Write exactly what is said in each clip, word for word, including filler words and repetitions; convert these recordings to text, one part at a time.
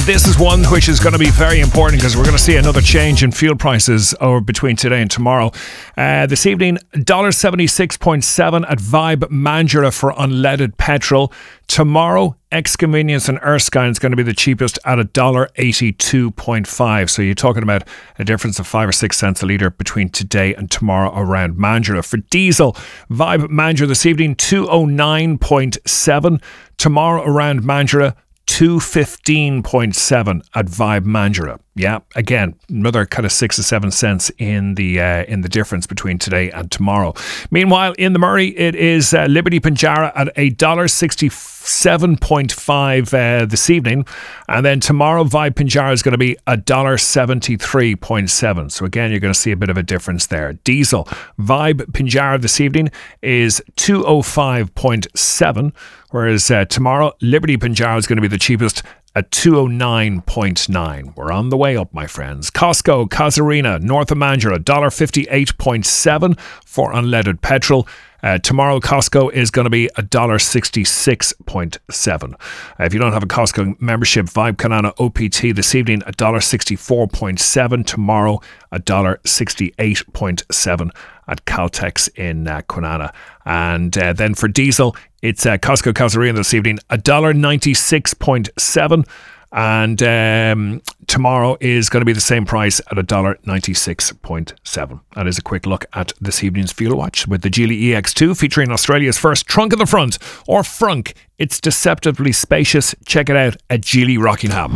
this is one which is going to be very important because we're going to see another change in fuel prices over between today and tomorrow. Uh, this evening, one dollar seventy-six point seven at Vibe Mandurah for unleaded petrol. Tomorrow, Ex-Convenience and Erskine is going to be the cheapest at one dollar eighty-two point five. So you're talking about a difference of five or six cents a litre between today and tomorrow around Mandurah. For diesel, Vibe Mandurah this evening, two oh nine point seven. Tomorrow around Mandurah, two fifteen point seven at Vibe Mandurah. Yeah, again, another kind of six or seven cents in the uh, in the difference between today and tomorrow. Meanwhile, in the Murray, it is uh, Liberty Pinjarra at one dollar sixty-seven point five uh, this evening, and then tomorrow Vibe Pinjarra is going to be one dollar seventy-three point seven. So again, you're going to see a bit of a difference there. Diesel, Vibe Pinjarra this evening is two oh five point seven, whereas uh, tomorrow Liberty Pinjarra is going to be the cheapest at two oh nine point nine. We're on the way up, my friends. Costco, Casuarina, North of Mandurah, one dollar fifty-eight point seven for unleaded petrol. Uh, tomorrow, Costco is going to be one dollar sixty-six point seven. Uh, if you don't have a Costco membership, Vibe Canana O P T this evening, one dollar sixty-four point seven. Tomorrow, one dollar sixty-eight point seven at Caltex in uh, Kwinana. And uh, then for diesel, it's uh, Costco Casuarina this evening, one dollar ninety-six point seven. And um, tomorrow is going to be the same price at one dollar ninety-six point seven. That is a quick look at this evening's Fuel Watch with the Geely E X two featuring Australia's first trunk in the front, or frunk. It's deceptively spacious. Check it out at Geely Rockingham.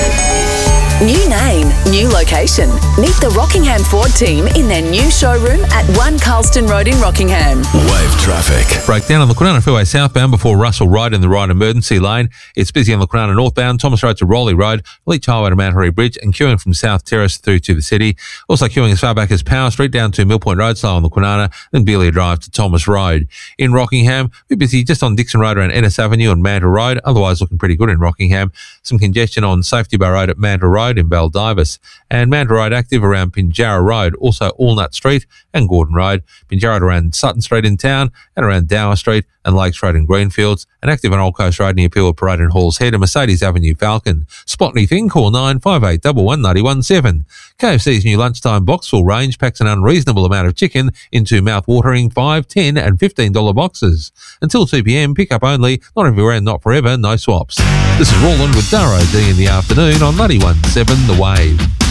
New name, new location. Meet the Rockingham Ford team in their new showroom at one Carlston Road in Rockingham. Wave traffic. Breakdown on the Kwinana Freeway southbound before Russell Road in the right emergency lane. It's busy on the Kwinana northbound, Thomas Road to Rowley Road, Leach Highway to Mount Harry Bridge, and queuing from South Terrace through to the city. Also queuing as far back as Power Street down to Mill Point Road, slow on the Kwinana, then Beelia Drive to Thomas Road. In Rockingham, we're busy just on Dixon Road around Ennis Avenue and Mandurah Road, otherwise looking pretty good in Rockingham. Some congestion on Safety Bar Road at Mandurah Road in Baldivis, and Mandurah Road active around Pinjarra Road, also Allnut Street and Gordon Road, Pinjarra around Sutton Street in town and around Dower Street and Lakes Road in Greenfields, and active on Old Coast Road near Peel Parade and Halls Head and Mercedes Avenue Falcon. Spot anything, call nine five eight one one nine one seven. K F C's new lunchtime box full range packs an unreasonable amount of chicken into mouth-watering five, ten and fifteen dollars boxes. Until two p.m, pick up only, not everywhere and not forever, no swaps. This is Roland with Daro D in the afternoon on ninety-one point seven The Wave.